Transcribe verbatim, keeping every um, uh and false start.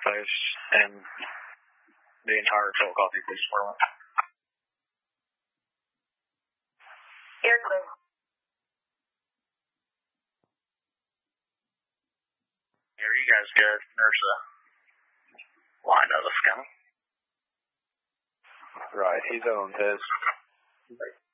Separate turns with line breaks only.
Post and the entire Chillicothe Police Department.
You're clear.
Are you guys good? There's a line of us coming.
Right, he's on his.